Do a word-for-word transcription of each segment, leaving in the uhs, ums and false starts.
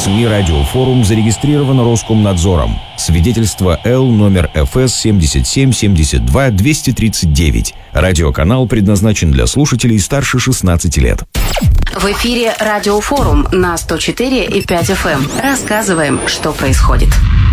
СМИ «Радиофорум» зарегистрировано Роскомнадзором. Свидетельство Л номер эф эс семьдесят семь семьдесят два двести тридцать девять. Радиоканал предназначен для слушателей старше шестнадцати лет. В эфире «Радиофорум» на сто четыре и пять эф эм. Рассказываем, что происходит.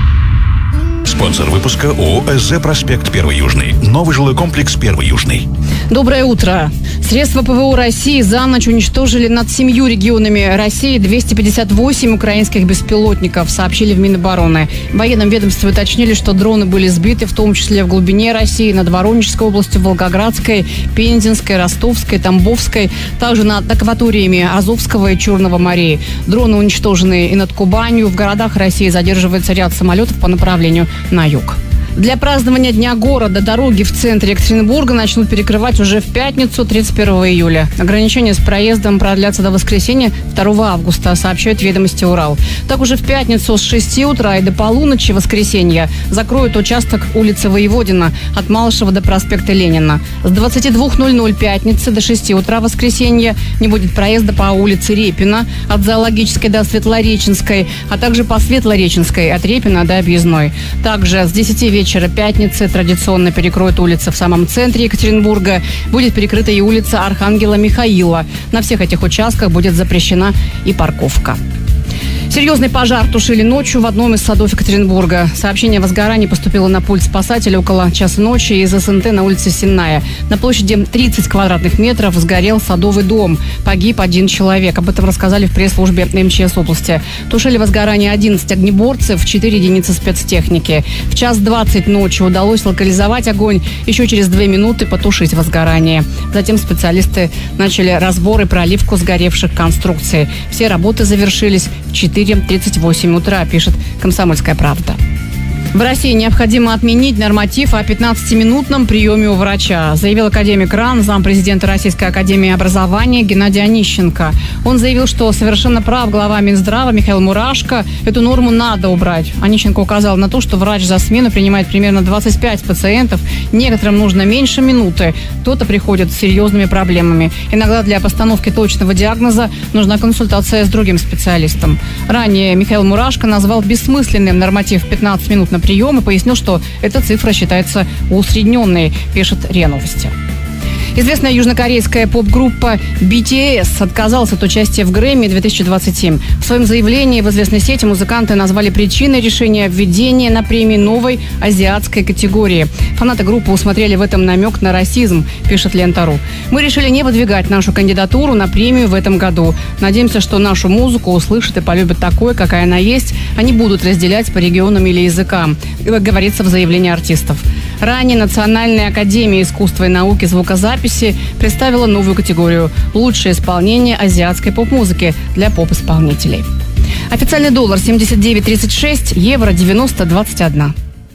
Спонсор выпуска ООО «СЗ Проспект Первый Южный». Новый жилой комплекс Первый Южный. Доброе утро. Средства ПВО России за ночь уничтожили над семью регионами России двести пятьдесят восемь украинских беспилотников, сообщили в Минобороны. В военном ведомстве уточнили, что дроны были сбиты, в том числе в глубине России, над Воронежской областью, Волгоградской, Пензенской, Ростовской, Тамбовской, также над акваториями Азовского и Черного морей. Дроны уничтожены и над Кубанью. В городах России задерживается ряд самолетов по направлению на юг. Для празднования Дня города дороги в центре Екатеринбурга начнут перекрывать уже в пятницу, тридцать первого июля. Ограничения с проездом продлятся до воскресенья, второго августа, сообщают «Ведомости Урал». Так уже в пятницу с шести утра и до полуночи воскресенья закроют участок улицы Воеводина от Малышева до проспекта Ленина. С двадцати двух ноль-ноль пятницы до шести утра воскресенья не будет проезда по улице Репина от Зоологической до Светлореченской, а также по Светлореченской от Репина до Объездной. Также с десяти вечера вечера пятницы традиционно перекроют улицы в самом центре Екатеринбурга. Будет перекрыта и улица Архангела Михаила. На всех этих участках будет запрещена и парковка. Серьезный пожар тушили ночью в одном из садов Екатеринбурга. Сообщение о возгорании поступило на пульт спасателя около часа ночи из эс эн тэ на улице Сенная. На площади тридцать квадратных метров сгорел садовый дом. Погиб один человек. Об этом рассказали в пресс-службе эм че эс области. Тушили возгорание одиннадцать огнеборцев, четыре единицы спецтехники. В час двадцать ночи удалось локализовать огонь. Еще через две минуты потушить возгорание. Затем специалисты начали разбор и проливку сгоревших конструкций. Все работы завершились в четыре тридцать восемь утра, пишет «Комсомольская правда». В России необходимо отменить норматив о пятнадцатиминутном приеме у врача, заявил академик РАН, зампрезидента Российской академии образования Геннадий Онищенко. Он заявил, что совершенно прав глава Минздрава Михаил Мурашко. Эту норму надо убрать. Онищенко указал на то, что врач за смену принимает примерно двадцать пять пациентов. Некоторым нужно меньше минуты. Кто-то приходит с серьезными проблемами. Иногда для постановки точного диагноза нужна консультация с другим специалистом. Ранее Михаил Мурашко назвал бессмысленным норматив пятнадцать минут на прием и пояснил, что эта цифра считается усредненной, пишет РИА Новости. Известная южнокорейская поп-группа би ти эс отказалась от участия в Грэмми две тысячи двадцать семь. В своем заявлении в известной сети музыканты назвали причиной решения введения на премии новой азиатской категории. Фанаты группы усмотрели в этом намек на расизм, пишет Лента.ру. «Мы решили не выдвигать нашу кандидатуру на премию в этом году. Надеемся, что нашу музыку услышат и полюбят такой, какая она есть, а не будут разделять по регионам или языкам», говорится в заявлении артистов. Ранее Национальная академия искусства и науки звукозаписи представила новую категорию «Лучшее исполнение азиатской поп-музыки» для поп-исполнителей. Официальный доллар семьдесят девять тридцать шесть, евро девяносто двадцать один.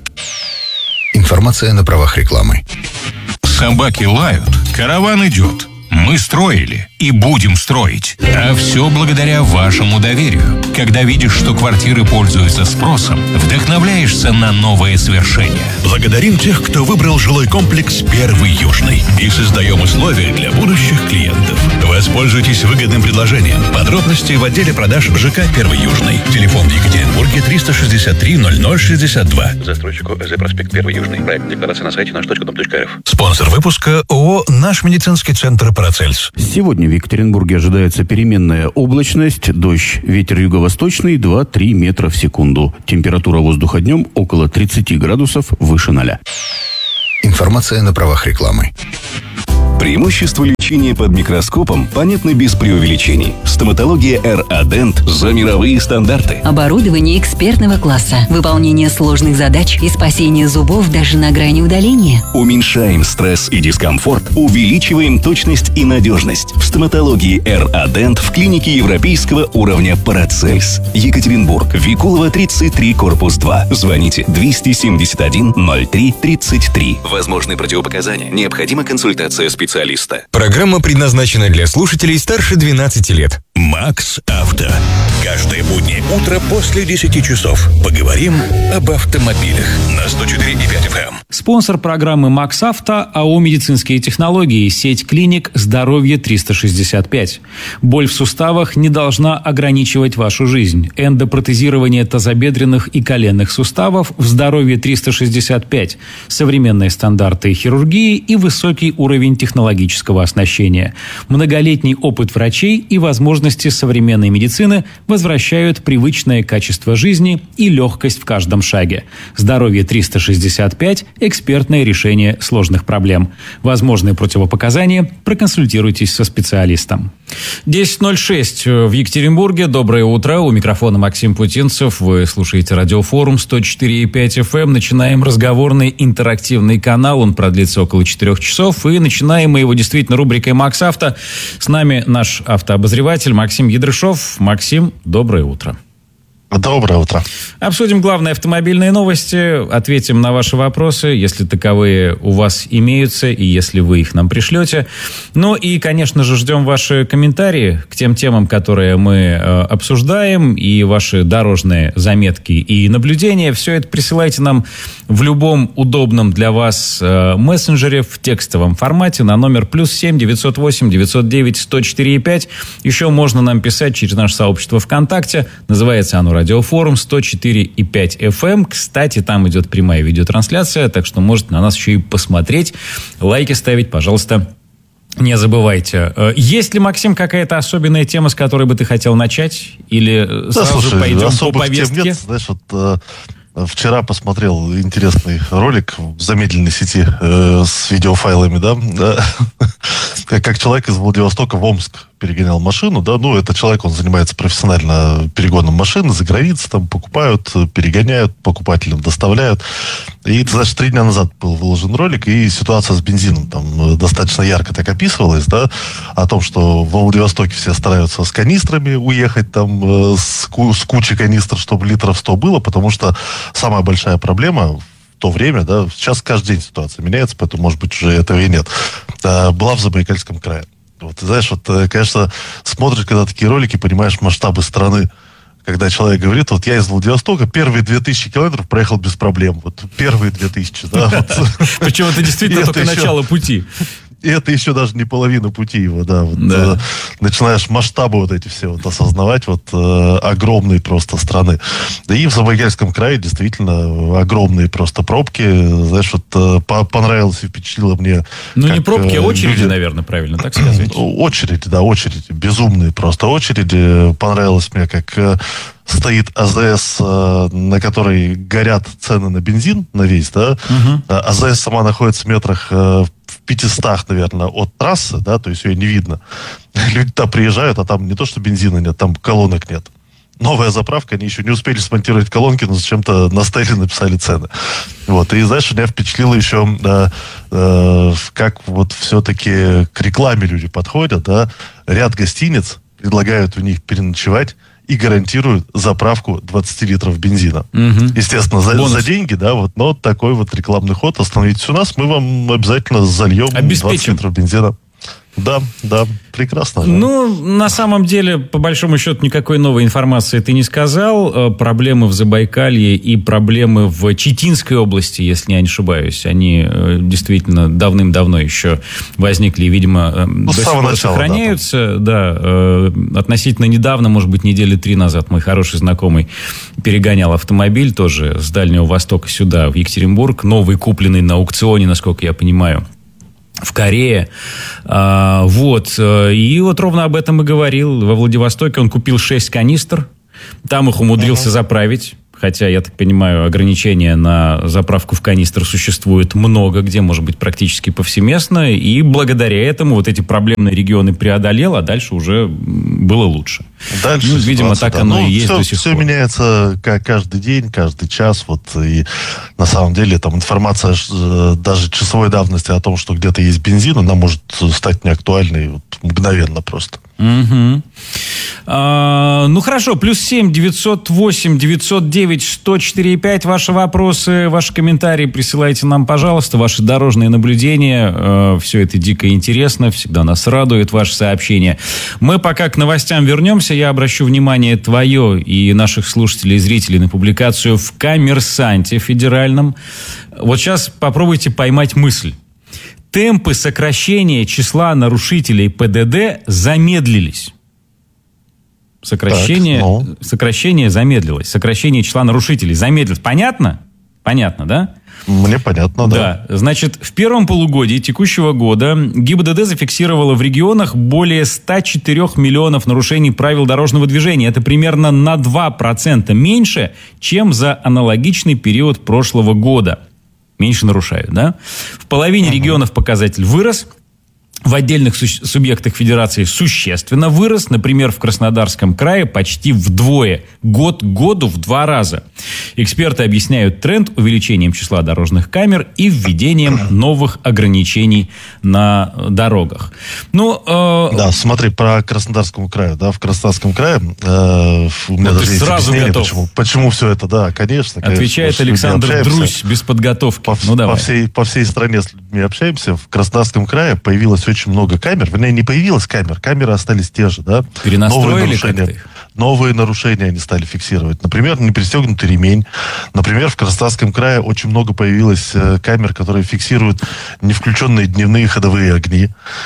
Информация на правах рекламы. Собаки лают, караван идет. Мы строили и будем строить. А все благодаря вашему доверию. Когда видишь, что квартиры пользуются спросом, вдохновляешься на новые свершения. Благодарим тех, кто выбрал жилой комплекс «Первый Южный». И создаем условия для будущих клиентов. Воспользуйтесь выгодным предложением. Подробности в отделе продаж ЖК «Первый Южный». Телефон в Екатеринбурге триста шестьдесят три ноль ноль шестьдесят два. Застройщику ЭЗ Проспект Первый Южный. Проект декларации на сайте наш точка дом точка эр эф. Спонсор выпуска ООО «Наш медицинский центр Парацельс». Сегодня в Екатеринбурге ожидается переменная облачность, дождь, ветер юго-восточный два-три метра в секунду. Температура воздуха днем около тридцати градусов выше ноля. Информация на правах рекламы. Преимущества лечения под микроскопом понятны без преувеличений. Стоматология эр а Dent за мировые стандарты. Оборудование экспертного класса, выполнение сложных задач и спасение зубов даже на грани удаления. Уменьшаем стресс и дискомфорт, увеличиваем точность и надежность. В стоматологии эр а Dent в клинике европейского уровня Парацельс. Екатеринбург, Викулова, тридцать три, корпус два. Звоните двести семьдесят один ноль три тридцать три. Возможны противопоказания. Необходима консультация специалиста. Программа предназначена для слушателей старше двенадцати лет. Макс Авто. Каждые будни утро после десяти часов. Поговорим об автомобилях на сто четыре и пять эф эм. Спонсор программы «МаксАвто» АО «Медицинские технологии», сеть клиник «Здоровье триста шестьдесят пять». Боль в суставах не должна ограничивать вашу жизнь. Эндопротезирование тазобедренных и коленных суставов в «Здоровье триста шестьдесят пять». Современные стандарты хирургии и высокий уровень технологического оснащения. Многолетний опыт врачей и возможности современной медицины возвращают привычное качество жизни и легкость в каждом шаге. «Здоровье триста шестьдесят пять» – экспертное решение сложных проблем. Возможные противопоказания – проконсультируйтесь со специалистом. десять ноль шесть в Екатеринбурге. Доброе утро. У микрофона Максим Путинцев. Вы слушаете радиофорум сто четыре и пять эф эм. Начинаем разговорный интерактивный канал. Он продлится около четырех часов. И начинаем мы его действительно рубрикой «МаксАвто». С нами наш автообозреватель Максим Ядрышов. Максим, доброе утро. Доброе утро. Обсудим главные автомобильные новости, ответим на ваши вопросы, если таковые у вас имеются и если вы их нам пришлете. Ну и, конечно же, ждем ваши комментарии к тем темам, которые мы э, обсуждаем, и ваши дорожные заметки и наблюдения. Все это присылайте нам в любом удобном для вас э, мессенджере в текстовом формате на номер плюс семь девятьсот восемь девятьсот девять сто четыре и пять. Еще можно нам писать через наше сообщество ВКонтакте. Называется оно «Радиофорум сто четыре и пять эф эм». Кстати, там идет прямая видеотрансляция, так что можете на нас еще и посмотреть. Лайки ставить, пожалуйста, не забывайте. Есть ли, Максим, какая-то особенная тема, с которой бы ты хотел начать? Или да, сразу слушай, же пойдем по повестке? Тем нет, знаешь, вот... Вчера посмотрел интересный ролик в замедленной сети э, с видеофайлами, да, как человек из Владивостока в Омск перегонял машину, да, ну, это человек, он занимается профессионально перегоном машины, за границей там покупают, перегоняют, покупателям доставляют. И, ты знаешь, три дня назад был выложен ролик, и ситуация с бензином там достаточно ярко так описывалась, да, о том, что во Владивостоке все стараются с канистрами уехать там, с, ку- с кучей канистр, чтобы литров сто было, потому что самая большая проблема в то время, да, сейчас каждый день ситуация меняется, поэтому, может быть, уже этого и нет, была в Забайкальском крае. Вот, ты знаешь, вот, конечно, смотришь, когда такие ролики, понимаешь масштабы страны, когда человек говорит, вот я из Владивостока первые две тысячи километров проехал без проблем. Вот первые две тысячи, да. Причем это действительно только начало пути. И это еще даже не половина пути его, да. Вот, да. Э, начинаешь масштабы вот эти все вот осознавать, вот э, огромные просто страны. Да и в Забайкальском крае действительно огромные просто пробки. Знаешь, вот э, по- понравилось и впечатлило мне. Ну, как, не пробки, а очереди, люди... наверное, правильно так сказать. Очереди, да, очереди. Безумные просто очереди. Понравилось мне, как... Э, стоит АЗС, на которой горят цены на бензин, на весь, да. Uh-huh. АЗС сама находится в метрах в пятистах, наверное, от трассы, да, то есть ее не видно. Люди там приезжают, а там не то, что бензина нет, там колонок нет. Новая заправка, они еще не успели смонтировать колонки, но зачем-то на стеле написали цены. Вот, и, знаешь, меня впечатлило еще, да, э, как вот все-таки к рекламе люди подходят, да. Ряд гостиниц предлагают у них переночевать и гарантируют заправку двадцать литров бензина. Угу. Естественно, за, за деньги, да, вот, но такой вот рекламный ход. Остановитесь у нас, мы вам обязательно зальем двадцать литров бензина. Да, да, прекрасно. Да. Ну, на самом деле, по большому счету, никакой новой информации ты не сказал. Проблемы в Забайкалье и проблемы в Читинской области, если я не ошибаюсь, они действительно давным-давно еще возникли и, видимо, ну, до сих пор начала, сохраняются. Да, да, относительно недавно, может быть, недели три назад, мой хороший знакомый перегонял автомобиль тоже с Дальнего Востока сюда, в Екатеринбург, новый, купленный на аукционе, насколько я понимаю, в Корее. А, вот. И вот ровно об этом и говорил. Во Владивостоке он купил шесть канистр. Там их умудрился uh-huh. заправить. Хотя, я так понимаю, ограничения на заправку в канистр существует много, где, может быть, практически повсеместно. И благодаря этому вот эти проблемные регионы преодолел, а дальше уже было лучше. Дальше ну, видимо, так да. оно ну, и есть все, до сих все пор. Все меняется как каждый день, каждый час. Вот, и на самом деле там информация даже часовой давности о том, что где-то есть бензин, она может стать неактуальной вот, мгновенно просто. Угу. А, Ну хорошо, плюс семь девятьсот восемь девятьсот девять сто четыре пять. Ваши вопросы, ваши комментарии присылайте нам, пожалуйста. Ваши дорожные наблюдения. Все это дико интересно. Всегда нас радует ваши сообщения. Мы пока к новостям вернемся. Я обращу внимание твое и наших слушателей и зрителей на публикацию в «Коммерсанте» федеральном. Вот сейчас попробуйте поймать мысль. Темпы сокращения числа нарушителей ПДД замедлились. Сокращение, так, ну. сокращение замедлилось. Сокращение числа нарушителей замедлилось. Понятно? Понятно, да? Мне понятно, да. Да. Значит, в первом полугодии текущего года ГИБДД зафиксировало в регионах более ста четырёх миллионов нарушений правил дорожного движения. Это примерно на два процента меньше, чем за аналогичный период прошлого года. Меньше нарушают, да? В половине uh-huh. регионов показатель вырос. В отдельных су- субъектах федерации существенно вырос. Например, в Краснодарском крае почти вдвое. Год к году в два раза. Эксперты объясняют тренд увеличением числа дорожных камер и введением новых ограничений на дорогах. Ну, э... Да, смотри, про Краснодарском крае. Да, в Краснодарском крае э, у меня ну, даже есть сразу объяснение, готов. Почему, почему все это, да, конечно. Отвечает конечно, Александр Друзь без подготовки. По, ну, по, всей, по всей стране с людьми общаемся. В Краснодарском крае появилось очень много камер. Вернее, не появилось камер. Камеры остались те же, да. Перенастроили как-то их? Новые нарушения они стали фиксировать. Например, непристегнутый ремень. Например, в Краснодарском крае очень много появилось э, камер, которые фиксируют невключенные дневные ходовые огни.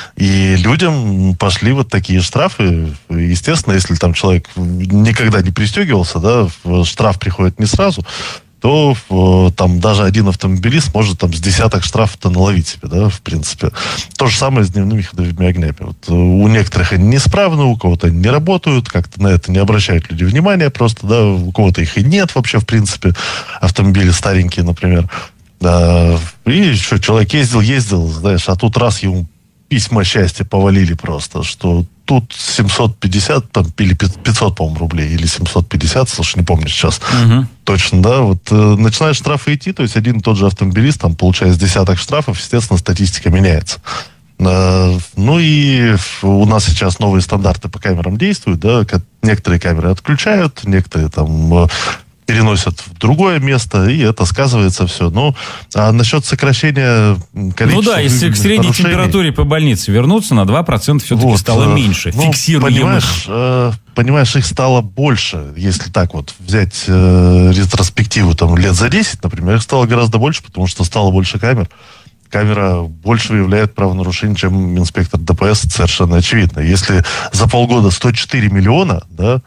И людям пошли вот такие штрафы. Естественно, если там человек никогда не пристегивался, да, штраф приходит не сразу, то э, там даже один автомобилист может там с десяток штрафов-то наловить себе, да, в принципе. То же самое с дневными ходовыми огнями. Вот, э, у некоторых они неисправны, у кого-то они не работают, как-то на это не обращают люди внимания просто, да, у кого-то их и нет вообще, в принципе, автомобили старенькие, например. Да, и что, человек ездил, ездил, знаешь, а тут раз ему письма счастья повалили просто, что тут семьсот пятьдесят, там, или пятьсот, по-моему, рублей, или семьсот пятьдесят, слушай, не помню сейчас. Угу. Точно, да, вот э, начинают штрафы идти, то есть один и тот же автомобилист, там, получая с десяток штрафов, естественно, статистика меняется. Э, ну и у нас сейчас новые стандарты по камерам действуют, да, некоторые камеры отключают, некоторые там... Э, переносят в другое место, и это сказывается все. Ну, а насчет сокращения количества... Ну да, если к средней нарушений, температуре по больнице вернуться, на два процента все-таки вот, стало меньше. Ну, фиксируемых. Понимаешь, э, понимаешь, их стало больше. Если так вот взять э, ретроспективу там, лет за десять, например, их стало гораздо больше, потому что стало больше камер. Камера больше выявляет правонарушений, чем инспектор ДПС, совершенно очевидно. Если за полгода сто четыре миллиона, да,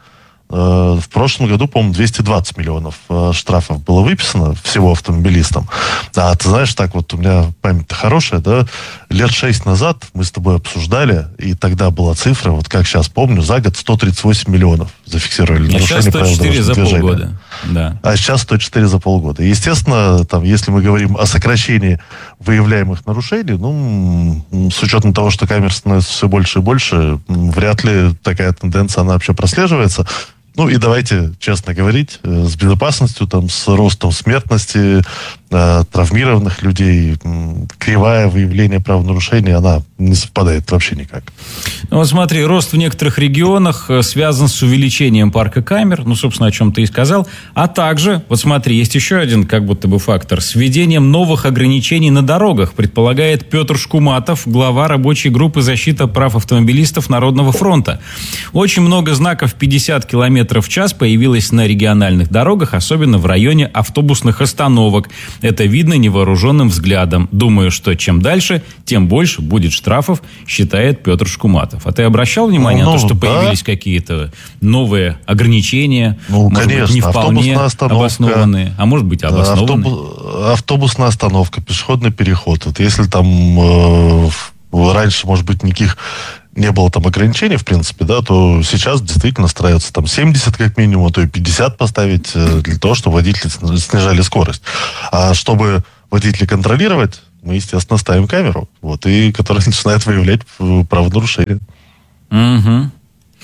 в прошлом году, по-моему, двести двадцать миллионов штрафов было выписано всего автомобилистам. А ты знаешь, так вот у меня память-то хорошая, да, лет шесть назад мы с тобой обсуждали, и тогда была цифра, вот как сейчас помню, за год сто тридцать восемь миллионов зафиксировали. А сейчас сто четыре за движения. полгода. Да. А сейчас сто четыре за полгода. Естественно, там, если мы говорим о сокращении выявляемых нарушений, ну, с учетом того, что камер становится все больше и больше, вряд ли такая тенденция, она вообще прослеживается. Ну и давайте честно говорить, с безопасностью, там, с ростом смертности, э, травмированных людей, кривая выявления правонарушений, она не совпадает вообще никак. Ну вот смотри, рост в некоторых регионах связан с увеличением парка камер, ну, собственно, о чем ты и сказал, а также, вот смотри, есть еще один как будто бы фактор, с введением новых ограничений на дорогах, предполагает Петр Шкуматов, глава рабочей группы защиты прав автомобилистов Народного фронта. Очень много знаков пятьдесят километров в час появилось на региональных дорогах, особенно в районе автобусных остановок. Это видно невооруженным взглядом. Думаю, что чем дальше, тем больше будет штрафов, считает Петр Шкуматов. А ты обращал внимание ну, на то, что да. появились какие-то новые ограничения? Ну, может конечно. быть, не вполне обоснованные, а может быть, обоснованные? Автобус, автобусная остановка, пешеходный переход. Вот если там э, раньше, может быть, никаких не было там ограничений, в принципе, да, то сейчас действительно стараются там семьдесят как минимум, а то и пятьдесят поставить для того, чтобы водители снижали скорость. А чтобы водителей контролировать, мы, естественно, ставим камеру, вот, и которая начинает выявлять правонарушения. Угу.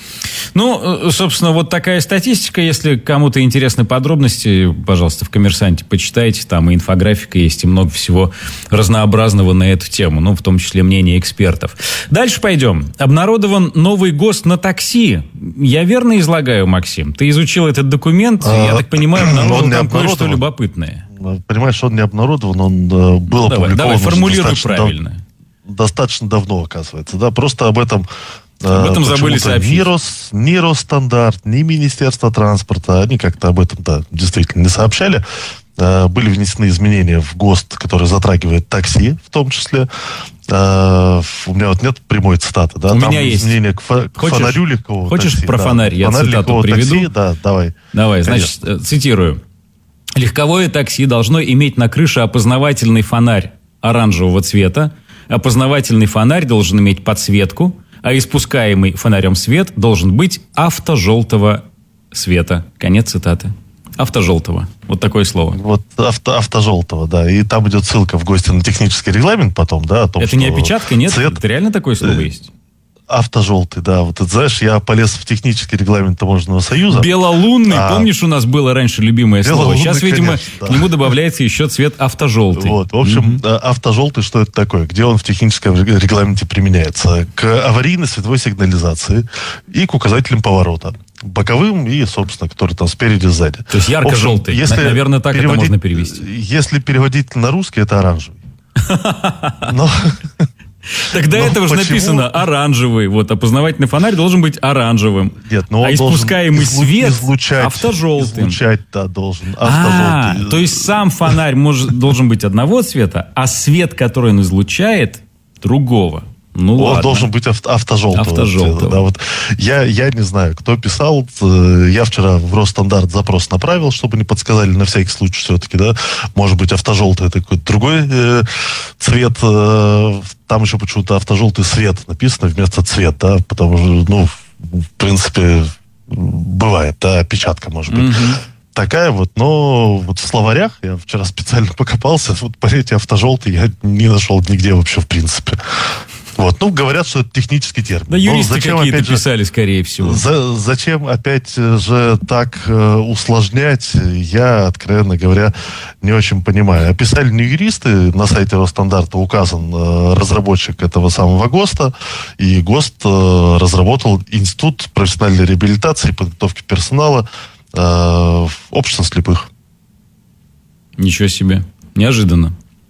Ну, собственно, вот такая статистика. Если кому-то интересны подробности, пожалуйста, в «Коммерсанте» почитайте. Там и инфографика есть, и много всего разнообразного на эту тему. Ну, в том числе мнения экспертов. Дальше пойдем. Обнародован новый ГОСТ на такси. Я верно излагаю, Максим? Ты изучил этот документ, а, я так понимаю, обнародован там кое-что любопытное. Понимаешь, он не обнародован, он э, был ну, опубликован. Давай, формулируй достаточно правильно. Дав- достаточно давно, оказывается. Да, просто об этом... Об этом забыли сообщить. Ни, Рос, ни Росстандарт, ни Министерство транспорта, они как-то об этом, да, действительно не сообщали. Были внесены изменения в ГОСТ, который затрагивает такси, в том числе. Uh, у меня вот нет прямой цитаты, да? У Там меня есть. Изменения к, фа- к хочешь, фонарю легкового Хочешь такси. про да. фонарь? Я фонарь цитату приведу. Такси, да, давай. Давай, значит, Конечно. Цитирую. Легковое такси должно иметь на крыше опознавательный фонарь оранжевого цвета. Опознавательный фонарь должен иметь подсветку, а испускаемый фонарем свет должен быть автожелтого цвета. Конец цитаты. Автожелтого. Вот такое слово. Вот авто, автожелтого, да. И там идет ссылка в ГОСТе на технический регламент потом, да, о том, это что... не опечатка, нет? Цвет... Это реально такое слово есть? Автожелтый, да. Вот ты знаешь, я полез в технический регламент Таможенного союза. Белолунный, а... помнишь, у нас было раньше любимое слово. Сейчас, видимо, конечно, да. к нему добавляется еще цвет автожелтый. Вот, в общем, mm-hmm. автожелтый, что это такое? Где он в техническом регламенте применяется? К аварийной световой сигнализации и к указателям поворота. Боковым и, собственно, который там спереди, сзади. То есть ярко-желтый. Если Наверное, так это можно перевести. Если переводить на русский, это оранжевый. Но... Так до этого же написано оранжевый. Вот, опознавательный фонарь должен быть оранжевым. Нет, но он а испускаемый излу- свет излучать, автожелтым. Излучать, да, должен. А, то есть сам фонарь может, должен быть одного цвета, а свет, который он излучает, другого. Ну, он ладно. должен быть авто, автожелтого. автожелтого. Да, вот. я, я не знаю, кто писал. Я вчера в Росстандарт запрос направил, чтобы не подсказали на всякий случай все-таки, да. Может быть, автожелтый это какой-то другой э, цвет. Э, там еще почему-то автожелтый свет написано вместо цвет, да, потому что, ну, в принципе, бывает, да, опечатка может быть. Mm-hmm. Такая вот, но вот в словарях, я вчера специально покопался, вот понятие автожелтый я не нашел нигде вообще в принципе. Вот, ну, говорят, что это технический термин. Да, юристы какие-то писали, скорее всего. За, зачем, опять же, так э, усложнять, я, откровенно говоря, не очень понимаю. Описали не юристы, на сайте Росстандарта указан э, разработчик этого самого ГОСТа, и ГОСТ э, разработал Институт профессиональной реабилитации и подготовки персонала э, общества слепых. Ничего себе. Неожиданно.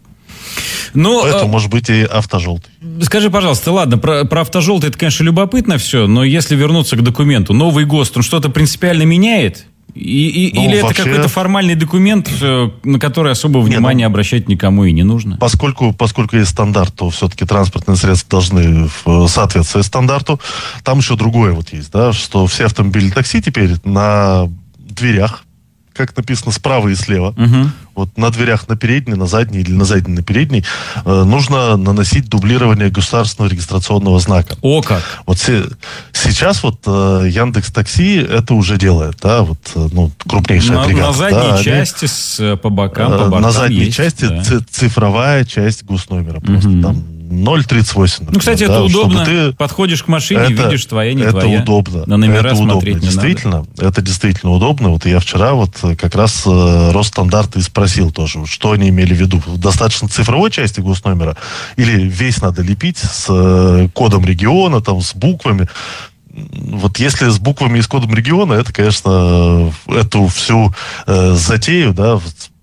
Но, Поэтому, а, может быть, и автожелтый. Скажи, пожалуйста, ладно, про, про автожелтый это, конечно, любопытно все, но если вернуться к документу, новый ГОСТ, он что-то принципиально меняет? И, и, ну, или вообще... это какой-то формальный документ, на который особо внимания Нет, ну, обращать никому и не нужно? Поскольку, поскольку есть стандарт, то все-таки транспортные средства должны соответствовать стандарту. Там еще другое вот есть, да, что все автомобили такси теперь на дверях, как написано, справа и слева. Угу. Вот на дверях на передней, на задней или на задней на передней э, нужно наносить дублирование государственного регистрационного знака. О, как! Вот се, сейчас вот э, Яндекс.Такси это уже делает, да, вот, э, ну, крупнейшая на, бригада. На задней да, части они, с, по бокам, по бокам На задней есть, части да. ц, цифровая часть госномера. Просто угу. там ноль тридцать восемь. Например, ну, кстати, да, это удобно. Ты... Подходишь к машине, это, видишь, твоя, не это твоя. Это удобно. На номера это смотреть удобно. не действительно, надо. Это действительно удобно. Вот я вчера вот как раз э, Росстандарт и спросил тоже, что они имели в виду. Достаточно цифровой части госномера или весь надо лепить с э, кодом региона, там, с буквами. Вот если с буквами и с кодом региона, это, конечно, эту всю э, затею, да,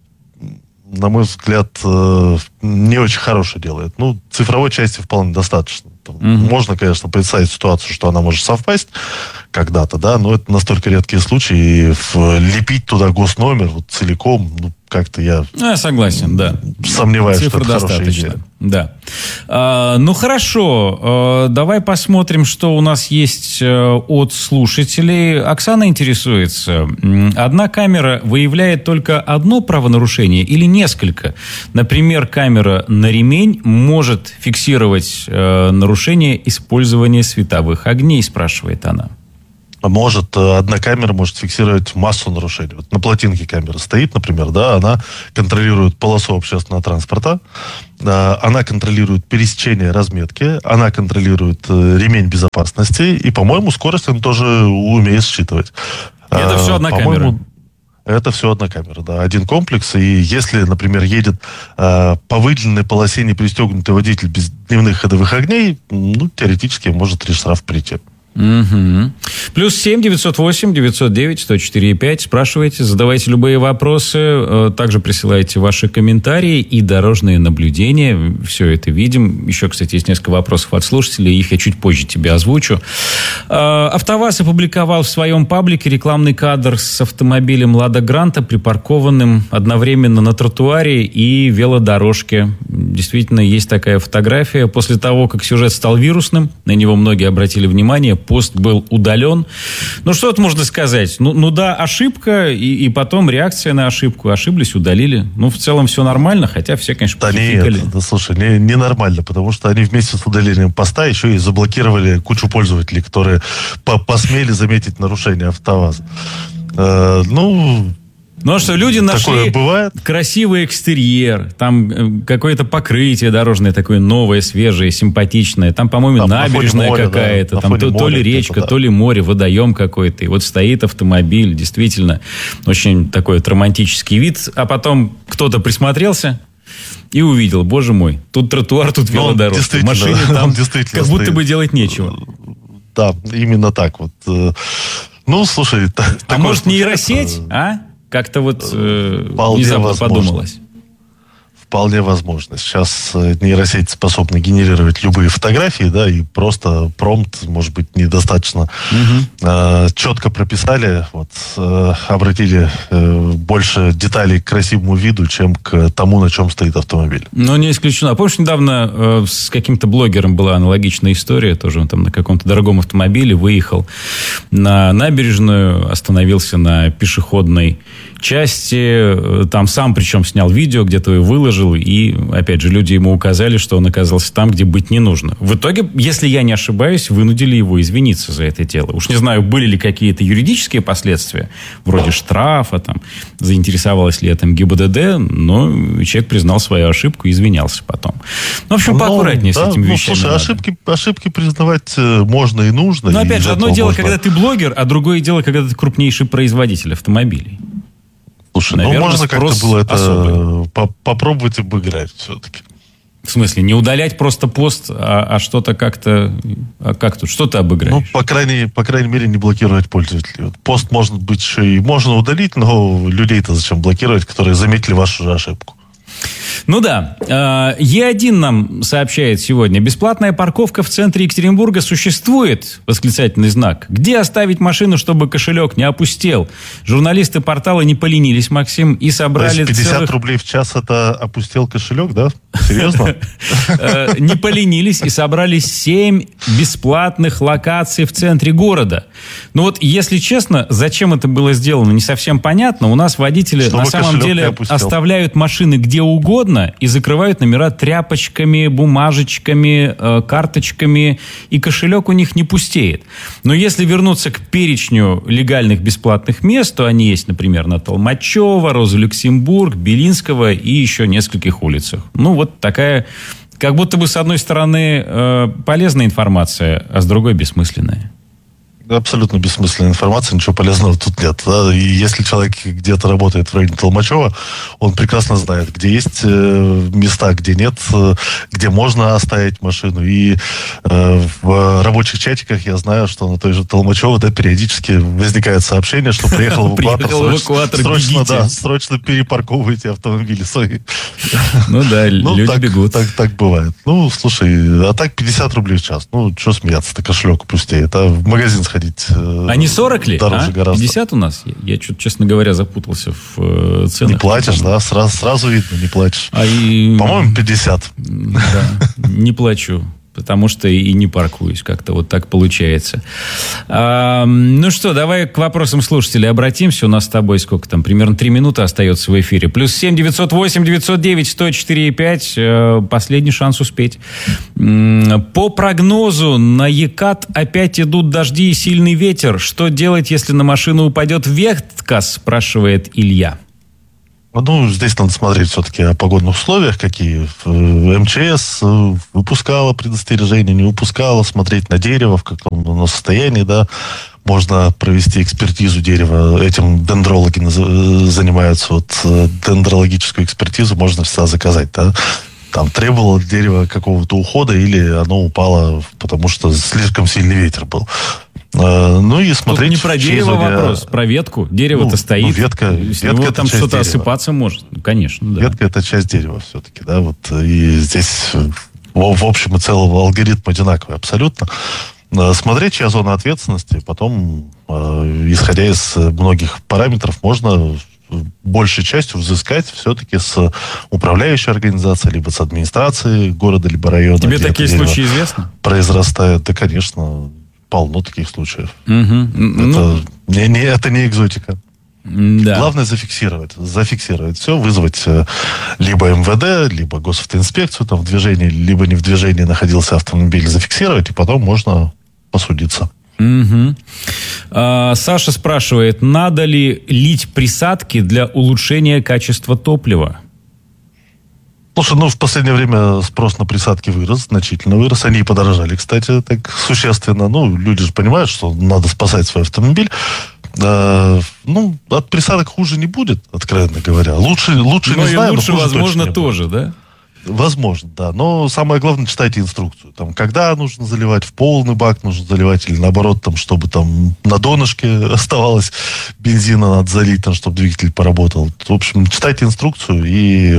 на мой взгляд, не очень хорошее делает. Ну, цифровой части вполне достаточно. Там, угу. Можно, конечно, представить ситуацию, что она может совпасть когда-то, да, но это настолько редкие случаи, и лепить туда госномер вот целиком, ну, как-то я... Ну, я согласен, да. Сомневаюсь, Цифр что это хорошая идея. Да. А, ну, хорошо. А, давай посмотрим, что у нас есть от слушателей. Оксана интересуется. Одна камера выявляет только одно правонарушение или несколько? Например, камера на ремень может фиксировать э, нарушение использования световых огней, спрашивает она. может, одна камера может фиксировать массу нарушений. Вот на плотинке камера стоит, например, да, она контролирует полосу общественного транспорта, она контролирует пересечение разметки, она контролирует ремень безопасности, и, по-моему, скорость она тоже умеет считывать. Это все одна камера? Это все одна камера, да, один комплекс. И если, например, едет э, по выделенной полосе не пристегнутый водитель без дневных ходовых огней, ну, теоретически может штраф прийти. Угу. Плюс семь девятьсот восемь девятьсот девять сто четыре пять. Спрашивайте, задавайте любые вопросы. Также присылайте ваши комментарии и дорожные наблюдения. Все это видим. Еще, кстати, есть несколько вопросов от слушателей. Их я чуть позже тебе озвучу. АвтоВАЗ опубликовал в своем паблике рекламный кадр с автомобилем «Лада Гранта», припаркованным одновременно на тротуаре и велодорожке. Действительно, есть такая фотография. После того, как сюжет стал вирусным, на него многие обратили внимание, пост был удален. Ну, что тут можно сказать? Ну, ну да, ошибка, и, и потом реакция на ошибку. Ошиблись, удалили. Ну, в целом все нормально, хотя все, конечно, да нет, да, слушай, не, не нормально, потому что они вместе с удалением поста еще и заблокировали кучу пользователей, которые по посмели заметить нарушение АвтоВАЗа. Э, ну... Ну, что люди нашли красивый экстерьер, там какое-то покрытие дорожное такое новое, свежее, симпатичное. Там, по-моему, там набережная моря, какая-то, да, там то, то ли речка, да. то ли море, водоем какой-то. И вот стоит автомобиль, действительно, очень такой вот романтический вид. А потом кто-то присмотрелся и увидел, боже мой, тут тротуар, тут велодорожка. В машине там как будто бы делать нечего. Да, именно так вот. Ну, слушай... А может, нейросеть, а? Как-то вот э, внезапно возможно. подумалось. Вполне возможно. Сейчас нейросети способны генерировать любые фотографии, да, и просто промпт, может быть, недостаточно угу. э, четко прописали, вот, э, обратили э, больше деталей к красивому виду, чем к тому, на чем стоит автомобиль. Ну, не исключено. Помнишь, недавно э, с каким-то блогером была аналогичная история, тоже он там на каком-то дорогом автомобиле выехал на набережную, остановился на пешеходной части, там сам причем снял видео, где-то его выложил, и, опять же, люди ему указали, что он оказался там, где быть не нужно. В итоге, если я не ошибаюсь, вынудили его извиниться за это дело. Уж не знаю, были ли какие-то юридические последствия, вроде штрафа, там, заинтересовалась ли этим ГИБДД, но человек признал свою ошибку и извинялся потом. Ну, в общем, поаккуратнее ну, да, с этими ну, вещами. Слушай, ошибки, ошибки признавать можно и нужно. Но, опять же, одно дело, можно... когда ты блогер, а другое дело, когда ты крупнейший производитель автомобилей. Слушай, наверное, ну можно как-то было это по- попробовать обыграть все-таки. В смысле, не удалять просто пост, а, а что-то как-то... А как тут? Что ты обыграешь? Ну, по крайней, по крайней мере, не блокировать пользователей. Вот пост, может быть, еще и можно удалить, но людей-то зачем блокировать, которые заметили вашу же ошибку? Ну да, Е один нам сообщает сегодня. Бесплатная парковка в центре Екатеринбурга существует, восклицательный знак. Где оставить машину, чтобы кошелек не опустел? Журналисты портала не поленились, Максим, и собрали... То есть пятьдесят целых... рублей в час это опустел кошелек, да? Серьезно? Не поленились и собрали семь бесплатных локаций в центре города. Ну вот, если честно, зачем это было сделано, не совсем понятно. У нас водители на самом деле оставляют машины где угодно и закрывают номера тряпочками, бумажечками, э, карточками, и кошелек у них не пустеет. Но если вернуться к перечню легальных бесплатных мест, то они есть, например, на Толмачева, Роза Люксембург, Белинского и еще нескольких улицах. Ну, вот такая, как будто бы, с одной стороны, э, полезная информация, а с другой бессмысленная. Абсолютно бессмысленная информация, ничего полезного тут нет. Да? И если человек где-то работает в районе Толмачева, он прекрасно знает, где есть э, места, где нет, э, где можно оставить машину. И э, в рабочих чатиках я знаю, что на той же Толмачево да, периодически возникает сообщение, что приехал эвакуатор, срочно, да, срочно перепарковывайте автомобили свои. Ну да, люди бегут. Так бывает. Ну, слушай, а так пятьдесят рублей в час. Ну, что смеяться-то, кошелек пустеет. А в магазин сходить а не сорок ли? Дороже а? гораздо. пятьдесят у нас? Я, я что-то, честно говоря, запутался в э, ценах. Не платишь, да? Сразу, сразу видно, не платишь. А и... По-моему, пятьдесят. Да, не плачу. потому что и не паркуюсь. Как-то вот так получается. А, ну что, давай к вопросам слушателей обратимся. У нас с тобой сколько там? Примерно три минуты остается в эфире. Плюс семь девятьсот восемь девятьсот девять сто четыре пять. Последний шанс успеть. По прогнозу на Екат опять идут дожди и сильный ветер. Что делать, если на машину упадет ветка, спрашивает Илья. Ну, здесь надо смотреть все-таки о погодных условиях, какие. МЧС выпускала предостережение, не выпускала, смотреть на дерево, в каком оно состоянии, да. Можно провести экспертизу дерева. Этим дендрологи занимаются. Вот дендрологическую экспертизу можно всегда заказать, да. Там требовало дерево какого-то ухода или оно упало, потому что слишком сильный ветер был. Ну и смотреть... Тут не про дерево зоне... вопрос, про ветку. Дерево-то ну, стоит. Ну, ветка, с ветка него там что-то дерева. осыпаться может. Ну, конечно, да. Ветка — это часть дерева все-таки, да. Вот, и здесь в, в общем и целом алгоритм одинаковый абсолютно. Смотреть, чья зона ответственности, потом, исходя из многих параметров, можно большей частью взыскать все-таки с управляющей организацией, либо с администрацией города, либо района. Тебе такие случаи известны? Произрастает, да, конечно, полно таких случаев. Угу. Это, ну... не, не, это не экзотика. Да. Главное зафиксировать, зафиксировать все, вызвать либо МВД, либо госавтоинспекцию там в движении, либо не в движении находился автомобиль, зафиксировать, и потом можно посудиться. Угу. А, Саша спрашивает, надо ли лить присадки для улучшения качества топлива? Слушай, ну в последнее время спрос на присадки вырос, значительно вырос. Они и подорожали, кстати, так существенно. Ну, люди же понимают, что надо спасать свой автомобиль. А, ну, от присадок хуже не будет, откровенно говоря. Лучше, лучше но не и знаю, лучше, но хуже возможно, точно тоже, да? Возможно, да. Но самое главное, читайте инструкцию. Там, когда нужно заливать, в полный бак нужно заливать, или наоборот, там, чтобы там на донышке оставалось бензина, надо залить, там, чтобы двигатель поработал. В общем, читайте инструкцию, и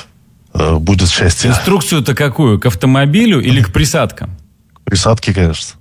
э, будет счастье. Инструкцию-то какую? К автомобилю или к присадкам? К присадке, конечно.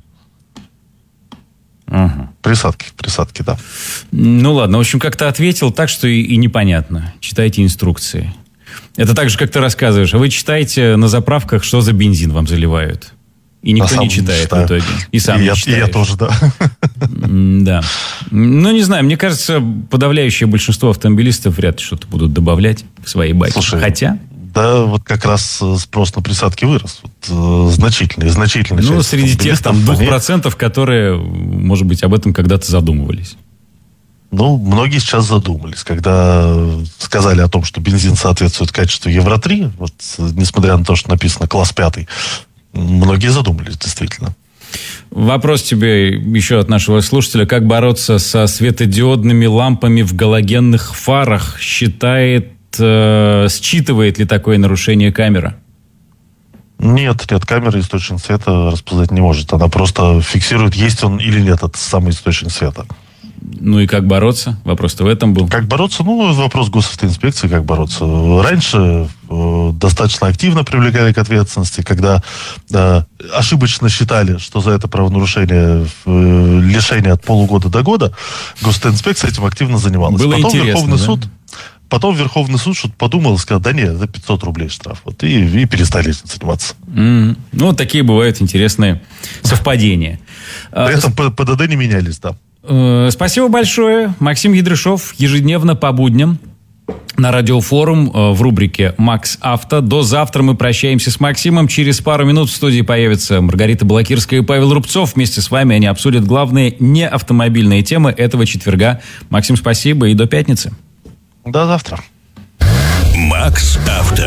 Угу. Присадки, присадки, да. Ну ладно, в общем, как-то ответил так, что и, и непонятно. Читайте инструкции. Это так же, как ты рассказываешь. А вы читаете на заправках, что за бензин вам заливают. И никто не читает в итоге. И сам и не я, читаешь. И я тоже, да. Да. Ну, не знаю, мне кажется, подавляющее большинство автомобилистов вряд ли что-то будут добавлять в свои байки. Слушай, хотя... Да, вот как раз спрос на присадки вырос. Вот, значительный, значительный. Ну, среди тех там двух процентов, которые, может быть, об этом когда-то задумывались. Ну, многие сейчас задумались, когда сказали о том, что бензин соответствует качеству Евро три, вот, несмотря на то, что написано класс пятый, многие задумались, действительно. Вопрос тебе еще от нашего слушателя. Как бороться со светодиодными лампами в галогенных фарах? Считает, э, считывает ли такое нарушение камера? Нет, нет, камера источник света распознать не может. Она просто фиксирует, есть он или нет, этот самый источник света. Ну и как бороться? Вопрос-то в этом был. Как бороться? Ну, вопрос госавтоинспекции, как бороться. Раньше э, достаточно активно привлекали к ответственности, когда э, ошибочно считали, что за это правонарушение э, лишение от полугода до года, госавтоинспекция этим активно занималась. Было Потом интересно, Верховный да? суд... Потом Верховный суд что-то подумал и сказал, да нет, это пятьсот рублей штраф. Вот, и, и перестали этим заниматься. Mm-hmm. Ну, вот такие бывают интересные совпадения. При этом ПДД не менялись, да. Спасибо большое. Максим Ядрышов ежедневно по будням на Радиофорум в рубрике «Макс Авто». До завтра мы прощаемся с Максимом. Через пару минут в студии появятся Маргарита Балакирская и Павел Рубцов. Вместе с вами они обсудят главные неавтомобильные темы этого четверга. Максим, спасибо и до пятницы. До завтра. «Макс Авто».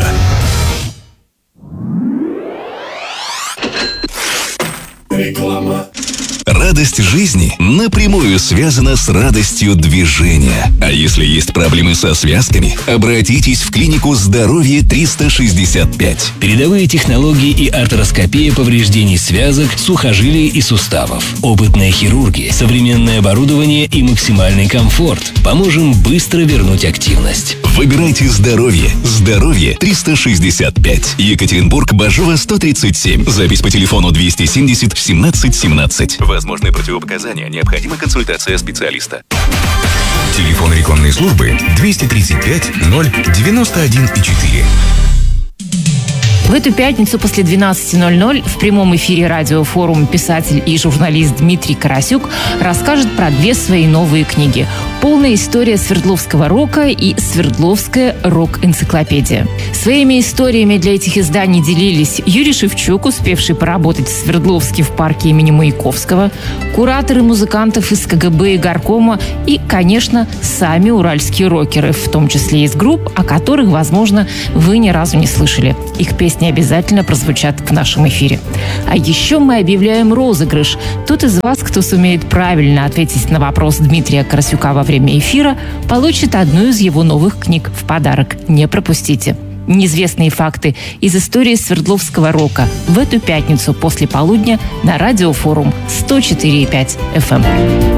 Реклама. Радость жизни напрямую связана с радостью движения. А если есть проблемы со связками, обратитесь в клинику «Здоровье триста шестьдесят пять». Передовые технологии и артроскопия повреждений связок, сухожилий и суставов. Опытная хирургия, современное оборудование и максимальный комфорт. Поможем быстро вернуть активность. Выбирайте здоровье. «Здоровье триста шестьдесят пять». Екатеринбург, Бажова, сто тридцать семь. Запись по телефону двести семьдесят семнадцать семнадцать. Возможны противопоказания. Необходима консультация специалиста. Телефон рекламной службы двести тридцать пять ноль девяносто один четыре. В эту пятницу после двенадцати ноль-ноль в прямом эфире радиофорума писатель и журналист Дмитрий Карасюк расскажет про две свои новые книги: «Полная история Свердловского рока» и «Свердловская рок-энциклопедия». Своими историями для этих изданий делились Юрий Шевчук, успевший поработать в Свердловске в парке имени Маяковского, кураторы музыкантов из ка гэ бэ и горкома и, конечно, сами уральские рокеры, в том числе из групп, о которых, возможно, вы ни разу не слышали. Их песни обязательно прозвучат в нашем эфире. А еще мы объявляем розыгрыш. Тот из вас, кто сумеет правильно ответить на вопрос Дмитрия Карасюка во время эфира, получит одну из его новых книг в подарок. Не пропустите. Неизвестные факты из истории Свердловского рока в эту пятницу после полудня на радиофорум сто четыре и пять эф эм.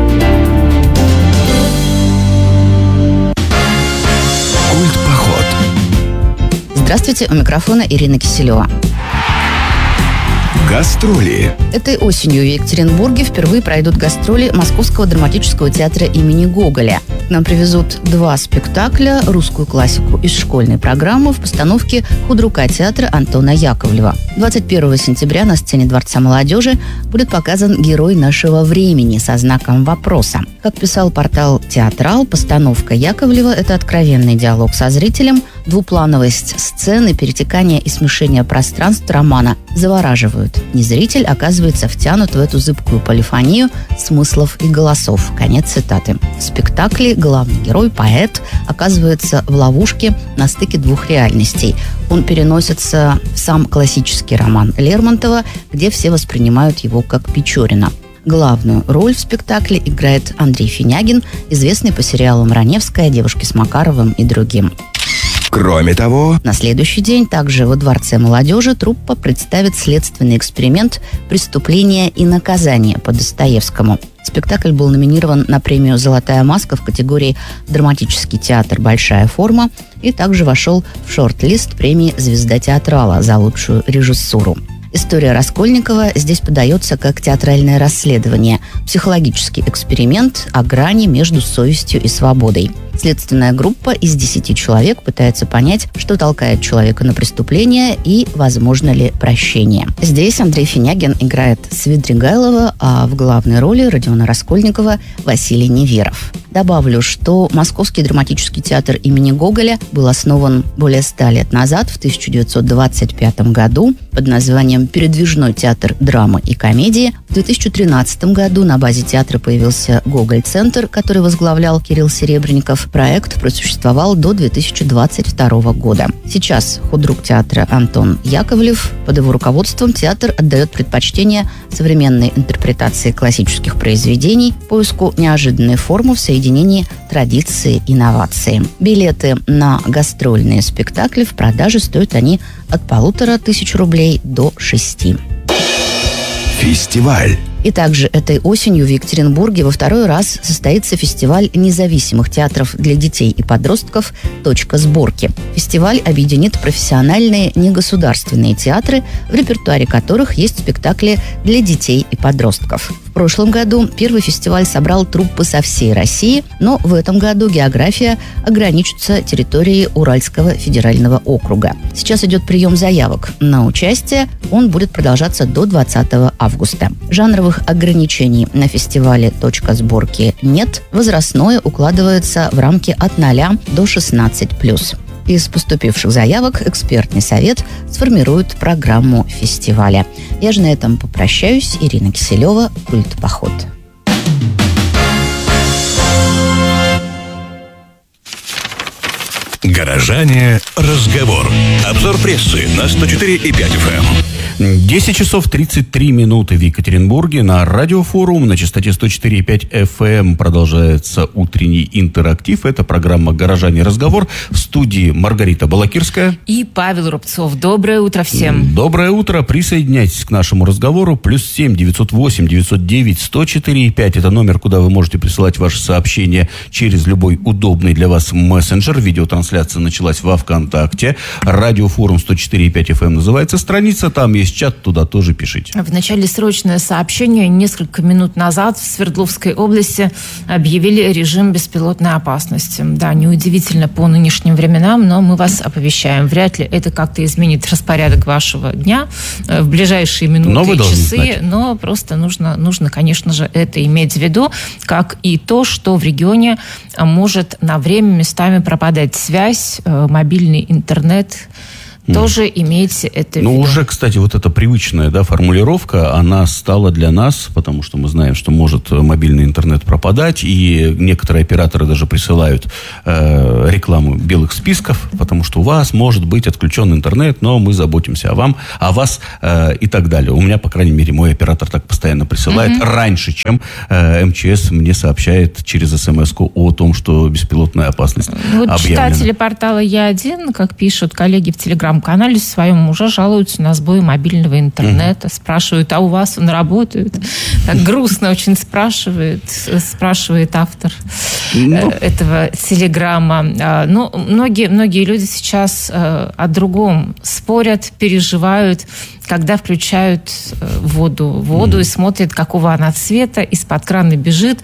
Культ-поход. Здравствуйте, у микрофона Ирина Киселева. Гастроли. Этой осенью в Екатеринбурге впервые пройдут гастроли Московского драматического театра имени Гоголя. К нам привезут два спектакля, русскую классику из школьной программы в постановке худрука театра Антона Яковлева. двадцать первого сентября на сцене Дворца молодежи будет показан «Герой нашего времени» со знаком вопроса. Как писал портал «Театрал», постановка Яковлева – это откровенный диалог со зрителем, двуплановость сцены, перетекание и смешение пространств романа завораживают. Не зритель оказывается втянут в эту зыбкую полифонию смыслов и голосов. Конец цитаты. В спектакле главный герой, поэт, оказывается в ловушке на стыке двух реальностей. Он переносится в сам классический роман Лермонтова, где все воспринимают его как Печорина. Главную роль в спектакле играет Андрей Финягин, известный по сериалам «Раневская», «Девушки с Макаровым» и другим. Кроме того, на следующий день также во Дворце молодежи труппа представит следственный эксперимент «Преступление и наказание» по Достоевскому. Спектакль был номинирован на премию «Золотая маска» в категории «Драматический театр. Большая форма» и также вошел в шорт-лист премии «Звезда театрала» за лучшую режиссуру. История Раскольникова здесь подается как театральное расследование, психологический эксперимент о грани между совестью и свободой. Следственная группа из десяти человек пытается понять, что толкает человека на преступление и возможно ли прощение. Здесь Андрей Финягин играет Свидригайлова, а в главной роли Родиона Раскольникова Василий Неверов. Добавлю, что Московский драматический театр имени Гоголя был основан более ста лет назад, в тысяча девятьсот двадцать пятом году, под названием «Передвижной театр драмы и комедии». В две тысячи тринадцатом году на базе театра появился Гоголь-центр, который возглавлял Кирилл Серебренников. Проект просуществовал до две тысячи двадцать второго года. Сейчас худрук театра Антон Яковлев. Под его руководством театр отдает предпочтение современной интерпретации классических произведений, поиску неожиданной формы в соединении традиции и инновации. Билеты на гастрольные спектакли в продаже стоят они от полутора тысяч рублей до шести. Фестиваль. И также этой осенью в Екатеринбурге во второй раз состоится фестиваль независимых театров для детей и подростков «Точка сборки». Фестиваль объединит профессиональные негосударственные театры, в репертуаре которых есть спектакли для детей и подростков. В прошлом году первый фестиваль собрал труппы со всей России, но в этом году география ограничится территорией Уральского федерального округа. Сейчас идет прием заявок на участие, он будет продолжаться до двадцатого августа. Жанровых ограничений на фестивале «Точка сборки» нет. Возрастное укладывается в рамки от ноля до шестнадцати плюс. Из поступивших заявок экспертный совет сформирует программу фестиваля. Я же на этом попрощаюсь. Ирина Киселева, «Культ-поход». Горожане. Разговор. Обзор прессы на сто четыре и пять эф эм. десять часов тридцать три минуты в Екатеринбурге. На радиофорум на частоте сто четыре и пять эф эм продолжается утренний интерактив. Это программа «Горожане. Разговор». В студии Маргарита Балакирская и Павел Рубцов. Доброе утро всем. Доброе утро. Присоединяйтесь к нашему разговору. Плюс семь девятьсот восемь девятьсот девять сто четыре и пять. Это номер, куда вы можете присылать ваши сообщения через любой удобный для вас мессенджер. Видеотрансляция трансляция началась во ВКонтакте. Радиофорум сто четыре и пять эф эм называется страница. Там есть чат, туда тоже пишите. В начале срочное сообщение. Несколько минут назад в Свердловской области объявили режим беспилотной опасности. Да, неудивительно по нынешним временам, но мы вас оповещаем. Вряд ли это как-то изменит распорядок вашего дня в ближайшие минуты и часы. Но просто нужно, нужно, конечно же, это иметь в виду, как и то, что в регионе может на время местами пропадать связь, мобильный интернет. Тоже имейте это в виду. Ну, уже, кстати, вот эта привычная, да, формулировка, она стала для нас, потому что мы знаем, что может мобильный интернет пропадать, и некоторые операторы даже присылают э, рекламу белых списков, потому что у вас может быть отключен интернет, но мы заботимся о вам, о вас э, и так далее. У меня, по крайней мере, мой оператор так постоянно присылает, mm-hmm. раньше, чем э, эм че эс мне сообщает через смс-ку о том, что беспилотная опасность вот объявлена. Читатели портала Я один, как пишут коллеги в Телеграм, канале своем уже жалуются на сбой мобильного интернета, mm-hmm. спрашивают, а у вас он работает? Так грустно очень спрашивает, спрашивает автор ну. этого телеграмма. Ну, многие, многие люди сейчас о другом спорят, переживают, когда включают воду, воду mm. и смотрят, какого она цвета, из-под крана бежит.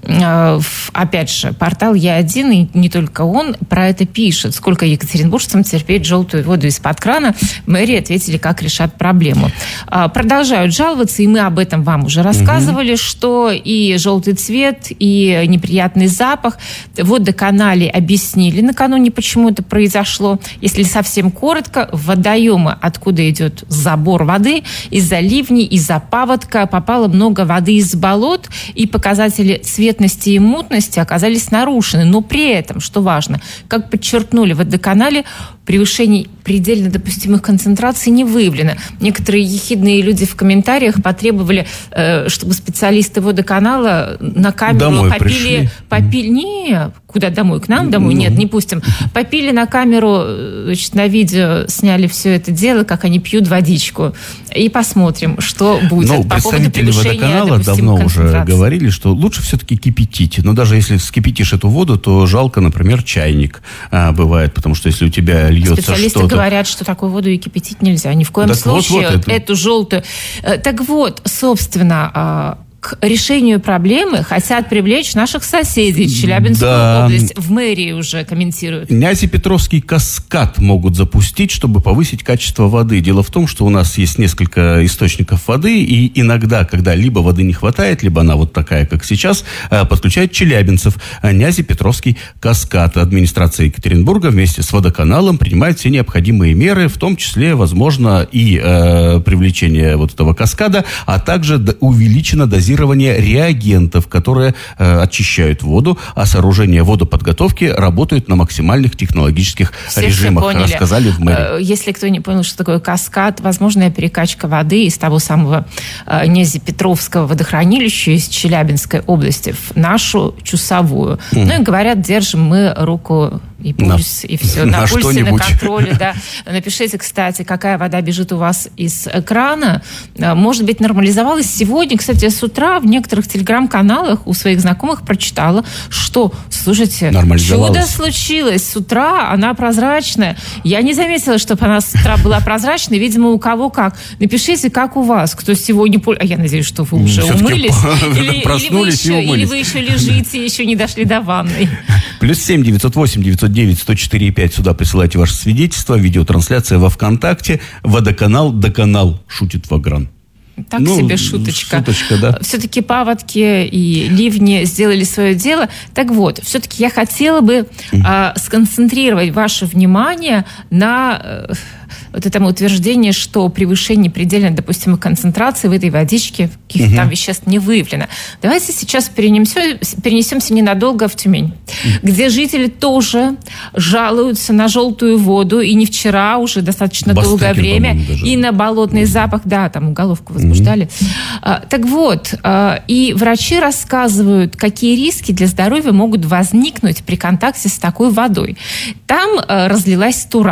Опять же, портал Я один, и не только он, про это пишет. Сколько екатеринбуржцам терпеть желтую воду из-под крана? Мэрии ответили, как решат проблему. Продолжают жаловаться, и мы об этом вам уже рассказывали, mm-hmm. что и желтый цвет, и неприятный запах. В водоканале объяснили накануне, почему это произошло. Если совсем коротко, в водоемы, откуда идет забор воды, из-за ливней, из-за паводка попало много воды из болот, и показатели цветности и мутности оказались нарушены. Но при этом, что важно, как подчеркнули в водоканале, превышений предельно допустимых концентраций не выявлено. Некоторые ехидные люди в комментариях потребовали, чтобы специалисты водоканала на камеру домой попили... Пришли. попили не, куда домой? К нам домой? Ну. Нет, не пустим. Попили на камеру, значит, на видео сняли все это дело, как они пьют водичку. И посмотрим, что будет. Ну, по поводу представители водоканала давно уже говорили, что лучше все-таки кипятить. Но даже если вскипятишь эту воду, то жалко, например, чайник а, бывает, потому что если у тебя льется специалисты что-то... говорят, что такую воду и кипятить нельзя. Ни в коем так случае вот, вот это... эту желтую... Так вот, собственно... к решению проблемы хотят привлечь наших соседей, Челябинскую да. область. В мэрии уже комментируют. Нязепетровский каскад могут запустить, чтобы повысить качество воды. Дело в том, что у нас есть несколько источников воды, и иногда, когда либо воды не хватает, либо она вот такая, как сейчас, подключают челябинцев. Нязепетровский каскад. Администрация Екатеринбурга вместе с водоканалом принимает все необходимые меры, в том числе, возможно, и э, привлечение вот этого каскада, а также увеличено дозирование реагентов, которые э, очищают воду, а сооружения водоподготовки работают на максимальных технологических все режимах. Все рассказали в мэрии. Если кто не понял, что такое каскад, возможная перекачка воды из того самого э, Нязепетровского водохранилища из Челябинской области в нашу Чусовую. Mm. Ну и говорят, держим мы руку и пульс, на, и все. На, на пульсе, на контроле, да. Напишите, кстати, какая вода бежит у вас из крана. Может быть, нормализовалась сегодня. Кстати, с утра в некоторых телеграм-каналах у своих знакомых прочитала, что, слушайте, чудо случилось. С утра она прозрачная. Я не заметила, чтобы она с утра была прозрачной. Видимо, у кого как. Напишите, как у вас, кто сегодня... А я надеюсь, что вы уже все-таки умылись. Или, проснулись или, вы еще, и умылись. или вы еще лежите, еще не дошли до ванной. Плюс семь девятьсот восемь девятьсот девять сто четыре и пять. Сюда присылайте ваше свидетельство. Видеотрансляция во ВКонтакте. Водоканал, доканал. Шутит Вагран. Так ну, себе шуточка. Шуточка, да. Все-таки паводки и ливни сделали свое дело. Так вот, все-таки я хотела бы mm. а, сконцентрировать ваше внимание на... А, вот это утверждение, что превышение предельно допустимых концентраций в этой водичке каких-то угу. там веществ не выявлено. Давайте сейчас перенесемся, перенесемся ненадолго в Тюмень, угу. где жители тоже жалуются на желтую воду, и не вчера, уже достаточно Бастыкин, долгое время, и на болотный угу. запах, да, там уголовку возбуждали. Угу. А, так вот, а, и врачи рассказывают, какие риски для здоровья могут возникнуть при контакте с такой водой. Там а, разлилась тура.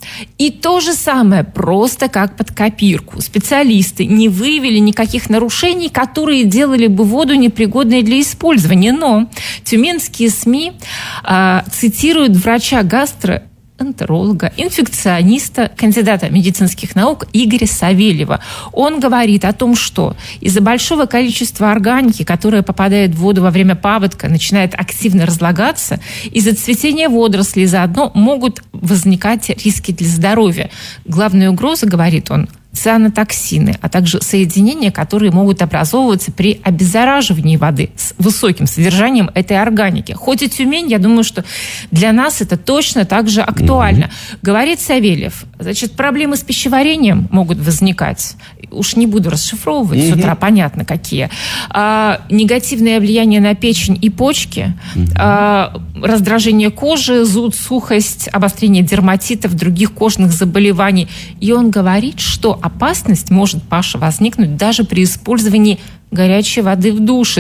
И то же самое, просто как под копирку. Специалисты не выявили никаких нарушений, которые делали бы воду непригодной для использования. Но тюменские СМИ э, цитируют врача-гастро энтеролога, инфекциониста, кандидата медицинских наук Игоря Савельева. Он говорит о том, что из-за большого количества органики, которая попадает в воду во время паводка, начинает активно разлагаться, из-за цветения водорослей заодно могут возникать риски для здоровья. Главная угроза, говорит он, цианотоксины, а также соединения, которые могут образовываться при обеззараживании воды с высоким содержанием этой органики. Хоть и Тюмень, я думаю, что для нас это точно так же актуально. Mm-hmm. Говорит Савельев, значит, проблемы с пищеварением могут возникать. Уж не буду расшифровывать, mm-hmm. с утра понятно какие. А, негативное влияние на печень и почки, mm-hmm. а, раздражение кожи, зуд, сухость, обострение дерматитов, других кожных заболеваний. И он говорит, что опасность может, Паша, возникнуть даже при использовании горячей воды в душе.